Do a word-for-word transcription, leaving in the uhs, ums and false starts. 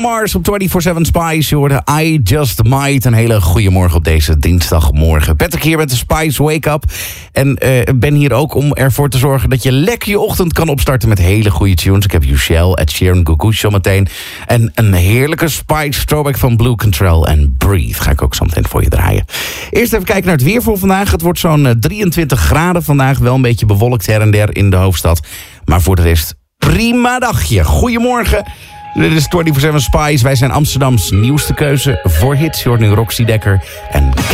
Mars op vierentwintig zeven Spice. Je hoorde I Just Might. Een hele goede morgen op deze dinsdagmorgen. Patrick hier met de Spice Wake Up. En uh, ben hier ook om ervoor te zorgen dat je lekker je ochtend kan opstarten met hele goede tunes. Ik heb Ushell, Ed Sheeran, Gugu zometeen. En een heerlijke Spice throwback van Blue Control en Breathe. Ga ik ook zo meteen voor je draaien. Eerst even kijken naar het weer voor vandaag. Het wordt zo'n uh, drieëntwintig graden vandaag. Wel een beetje bewolkt her en der in de hoofdstad. Maar voor de rest prima dagje. Goedemorgen. Dit is vierentwintig zeven Spice. Wij zijn Amsterdams nieuwste keuze voor hits. Je hoort nu Roxy Dekker en